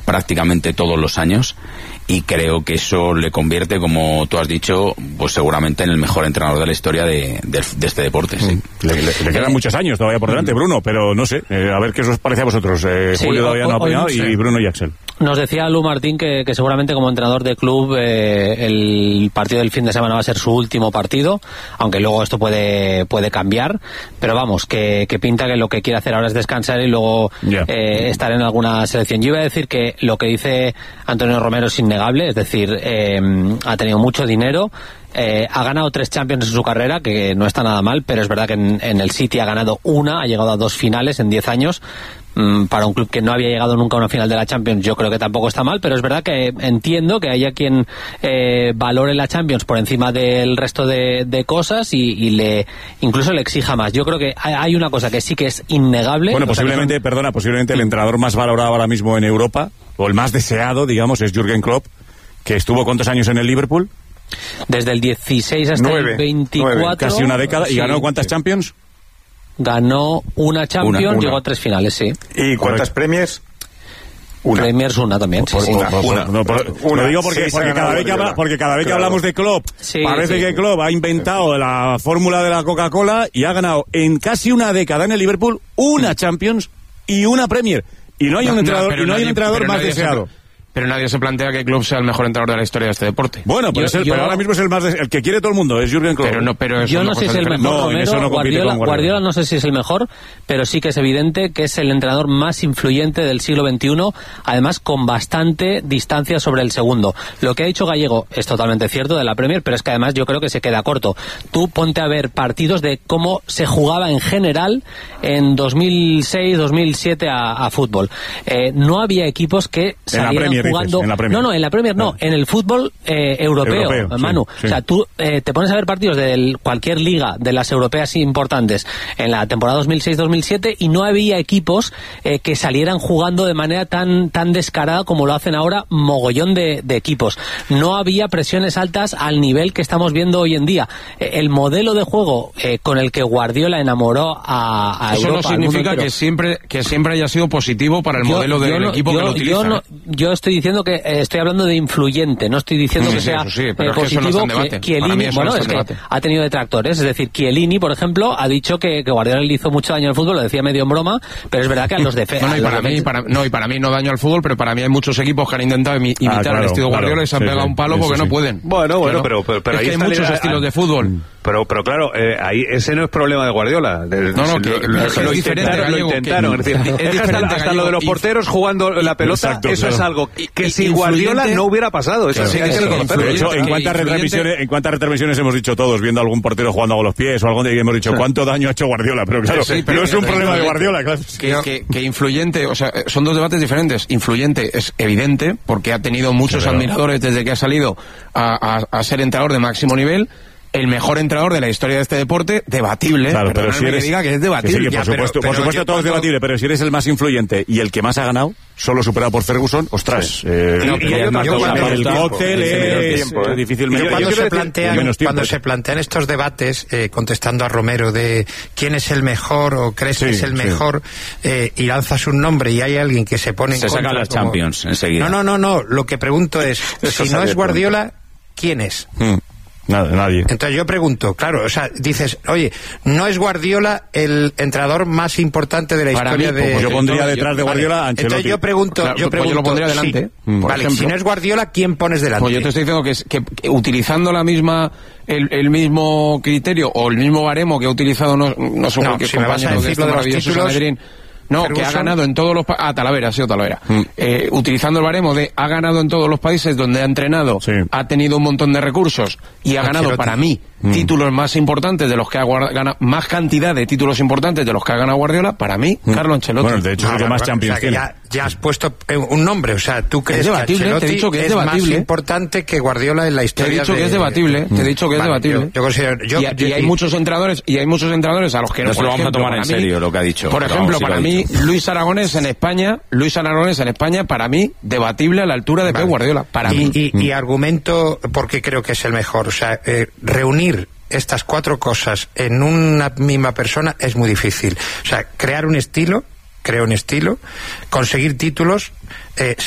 prácticamente todos los años, y creo que eso le convierte, como tú has dicho, pues seguramente en el mejor entrenador de la historia de este deporte. Sí. Le quedan muchos años todavía por delante, Bruno, pero no sé, a ver qué os parece a vosotros. Julio todavía no ha opinado, y Bruno y Axel. Nos decía Lu Martín que seguramente como entrenador de club el partido del fin de semana va a ser su último partido, aunque luego esto puede cambiar, pero vamos, que pinta que lo que quiere hacer ahora es descansar y luego estar en alguna selección. Yo iba a decir que lo que dice Antonio Romero es innegable, es decir, ha tenido mucho dinero, ha ganado 3 Champions en su carrera, que no está nada mal, pero es verdad que en el City ha ganado una, ha llegado a 2 finales en 10 años. Para un club que no había llegado nunca a una final de la Champions, yo creo que tampoco está mal, pero es verdad que entiendo que haya quien valore la Champions por encima del resto de cosas y incluso le exija más. Yo creo que hay una cosa que sí que es innegable. Bueno, posiblemente el entrenador más valorado ahora mismo en Europa, o el más deseado, digamos, es Jürgen Klopp, que estuvo ¿cuántos años en el Liverpool? Desde el 16 hasta el 24. 9, casi una década. ¿Y ganó cuántas Champions? Ganó una Champions, llegó a 3 finales, sí. ¿Y cuántas Premiers? Una. Premiers una también, sí. Lo digo porque cada vez que hablamos de Klopp, parece que Klopp ha inventado la fórmula de la Coca-Cola y ha ganado en casi una década en el Liverpool una Champions y una Premier. Y no hay un entrenador más deseado. Pero nadie se plantea que Klopp sea el mejor entrenador de la historia de este deporte. Bueno, pero ahora mismo es el que quiere todo el mundo, es Jürgen Klopp. Pero yo no sé si es el mejor, Guardiola no sé si es el mejor, pero sí que es evidente que es el entrenador más influyente del siglo XXI, además con bastante distancia sobre el segundo. Lo que ha dicho Gallego es totalmente cierto de la Premier, pero es que además yo creo que se queda corto. Tú ponte a ver partidos de cómo se jugaba en general en 2006-2007 a fútbol. No había equipos que salieran jugando. En la Premier. No, en la Premier no, en el fútbol europeo, Manu. Sí. O sea, tú te pones a ver partidos de cualquier liga de las europeas importantes en la temporada 2006-2007 y no había equipos que salieran jugando de manera tan descarada como lo hacen ahora mogollón de equipos. No había presiones altas al nivel que estamos viendo hoy en día. El modelo de juego con el que Guardiola enamoró a Eso Europa, no significa que siempre haya sido positivo para el modelo del equipo que lo utiliza. Yo estoy diciendo que estoy hablando de influyente, no estoy diciendo que sea positivo. Chiellini, bueno, es que ha tenido detractores, es decir, Chiellini, por ejemplo, ha dicho que Guardiola le hizo mucho daño al fútbol, lo decía medio en broma, pero es verdad que a los defensas. Y para mí no daño al fútbol, pero para mí hay muchos equipos que han intentado imitar el estilo Guardiola y se han pegado un palo porque no pueden. Bueno, pero es que hay muchos estilos de fútbol. Pero claro, ahí ese no es problema de Guardiola. Lo intentaron. Es decir, hasta lo de los porteros jugando la pelota, exacto, eso es algo que sin Guardiola no hubiera pasado. Eso sí hay que reconocerlo. De hecho, ¿en cuántas retransmisiones hemos dicho todos, viendo a algún portero jugando con los pies o algo, y hemos dicho cuánto daño ha hecho Guardiola? Pero claro, no es un problema de Guardiola, claro. Que influyente, o sea, son dos debates diferentes. Influyente es evidente, porque ha tenido muchos admiradores desde que ha salido a ser entrenador de máximo nivel. El mejor entrenador de la historia de este deporte, debatible. Claro, pero si eres, que diga que es debatible. Que por supuesto todo es debatible, pero si eres el más influyente y el que más ha ganado, solo superado por Ferguson, ostras. El cóctel es difícilmente. Cuando se plantean estos debates, contestando a Romero de quién es el mejor o crees que es el mejor, y lanzas un nombre y hay alguien que se pone en contra. Se sacan las Champions enseguida. No. Lo que pregunto es, si no es Guardiola, ¿quién es? Nadie. Entonces yo pregunto, claro, o sea, dices, oye, ¿no es Guardiola el entrenador más importante de la historia de...? Yo pondría detrás de Guardiola a Ancelotti. Entonces yo pregunto, yo lo pondría delante. Vale, ejemplo, si no es Guardiola, ¿quién pones delante? Pues yo te estoy diciendo que utilizando el mismo criterio o el mismo baremo que ha utilizado no sé qué compañero de este maravilloso Sanedrín. No, Ferguson, que ha ganado en todos los países. Talavera, ha sido Talavera. Utilizando el baremo de ha ganado en todos los países donde ha entrenado, ha tenido un montón de recursos y ha ganado, para mí, títulos más importantes de los que ha ganado, más cantidad de títulos importantes de los que ha ganado Guardiola, para mí, Carlo Ancelotti. Bueno, de hecho, es el que más Champions tiene. Ya has puesto un nombre, o sea, tú crees que Ancelotti te he dicho que es más importante que Guardiola en la historia. Te he dicho que es debatible, Yo considero, y hay muchos entrenadores a los que no se lo vamos a tomar en serio lo que ha dicho. Por ejemplo, para mí, Luis Aragonés en España, para mí, debatible a la altura de Pep Guardiola, para mí. Y argumento porque creo que es el mejor, o sea, reunir estas 4 cosas en una misma persona es muy difícil. O sea, crear un estilo, conseguir títulos,